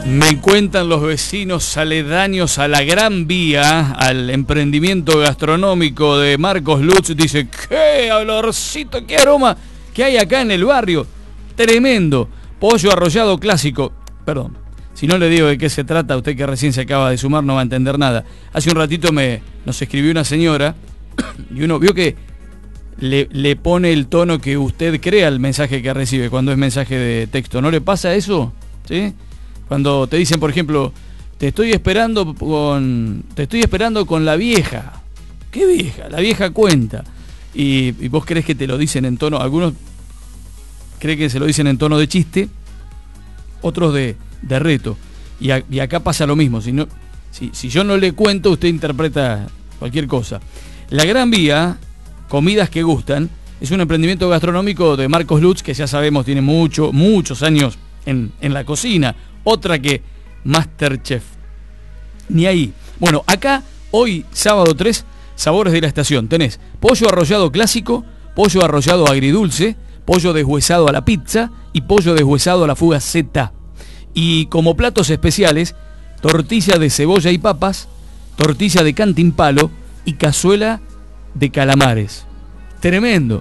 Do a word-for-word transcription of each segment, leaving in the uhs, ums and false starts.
Me cuentan los vecinos aledaños a la Gran Vía, al emprendimiento gastronómico de Marcos Lutz. Dice, qué olorcito, qué aroma que hay acá en el barrio. Tremendo. Pollo arrollado clásico. Perdón, si no le digo de qué se trata, usted que recién se acaba de sumar no va a entender nada. Hace un ratito me, nos escribió una señora y uno vio que le, le pone el tono que usted crea al mensaje que recibe cuando es mensaje de texto. ¿No le pasa eso? ¿Sí? Cuando te dicen, por ejemplo, te estoy esperando con te estoy esperando con la vieja. ¿Qué vieja? La vieja cuenta. Y, y vos crees que te lo dicen en tono, algunos creen que se lo dicen en tono de chiste, otros de, de reto. Y, a, y acá pasa lo mismo. Si, no, si, si yo no le cuento, usted interpreta cualquier cosa. La Gran Vía, comidas que gustan, es un emprendimiento gastronómico de Marcos Lutz, que ya sabemos tiene mucho, muchos años en, en la cocina. Otra que Masterchef. Ni ahí. Bueno, acá, hoy, sábado tres, sabores de la estación. Tenés pollo arrollado clásico, pollo arrollado agridulce, pollo deshuesado a la pizza y pollo deshuesado a la fuga Z. Y como platos especiales, tortilla de cebolla y papas, tortilla de cantimpalo y cazuela de calamares. Tremendo.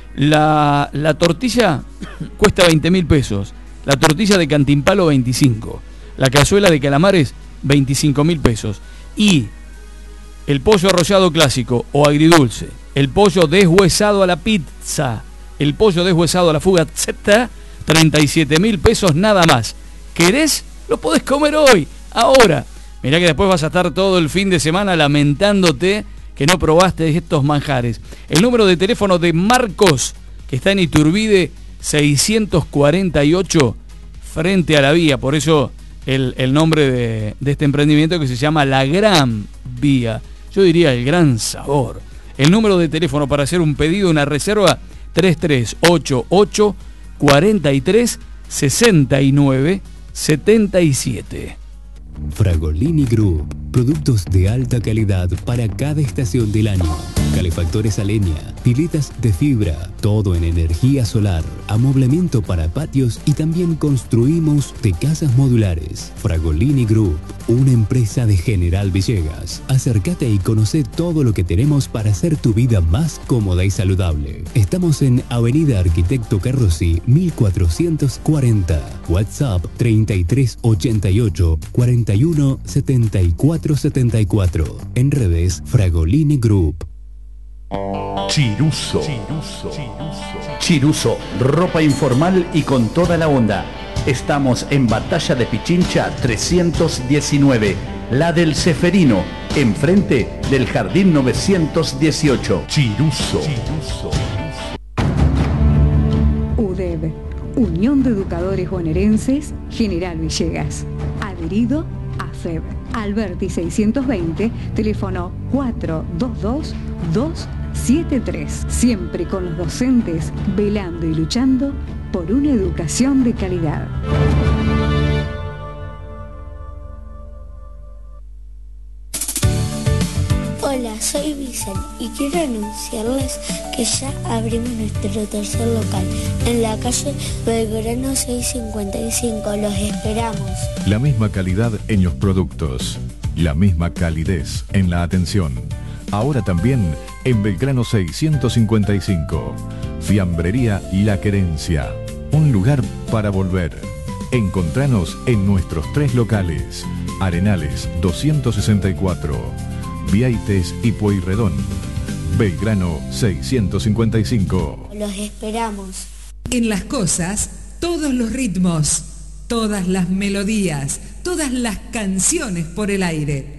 La, la tortilla cuesta veinte mil pesos. La tortilla de cantimpalo, veinticinco. La cazuela de calamares, veinticinco mil pesos. Y el pollo arrollado clásico o agridulce, el pollo deshuesado a la pizza, el pollo deshuesado a la fuga Z, treinta y siete mil pesos nada más. ¿Querés? Lo podés comer hoy, ahora. Mirá que después vas a estar todo el fin de semana lamentándote que no probaste estos manjares. El número de teléfono de Marcos, que está en Iturbide seiscientos cuarenta y ocho, frente a la vía. Por eso el, el nombre de, de este emprendimiento, que se llama La Gran Vía. Yo diría el gran sabor. El número de teléfono para hacer un pedido, una reserva, tres tres ocho ocho, cuatro tres, seis nueve siete siete. Fragolini Group, productos de alta calidad para cada estación del año. Calefactores a leña, piletas de fibra, todo en energía solar, amoblamiento para patios y también construimos de casas modulares. Fragolini Group, una empresa de General Villegas. Acércate y conoce todo lo que tenemos para hacer tu vida más cómoda y saludable. Estamos en Avenida Arquitecto Carrossi, mil cuatrocientos cuarenta. WhatsApp treinta y tres ochenta y ocho, cuarenta y uno setenta y cuatro setenta y cuatro. En redes Fragolini Group. Chiruso. Chiruso, ropa informal y con toda la onda. Estamos en Batalla de Pichincha trescientos diecinueve, la del Ceferino, enfrente del Jardín novecientos dieciocho. Chiruso. U D E B, Unión de Educadores Bonaerenses, General Villegas. Adherido a F E B. Alberti seiscientos veinte, teléfono cuatro dos dos, dos siete tres. Siempre con los docentes velando y luchando por una educación de calidad. Hola, soy Vicente y quiero anunciarles que ya abrimos nuestro tercer local en la calle Belgrano seiscientos cincuenta y cinco. Los esperamos. La misma calidad en los productos, la misma calidez en la atención. Ahora también en Belgrano seiscientos cincuenta y cinco. Fiambrería La Querencia, un lugar para volver. Encontranos en nuestros tres locales: Arenales doscientos sesenta y cuatro, Vieites y Pueyrredón. Belgrano seiscientos cincuenta y cinco. Los esperamos. En las cosas, todos los ritmos, todas las melodías, todas las canciones por el aire.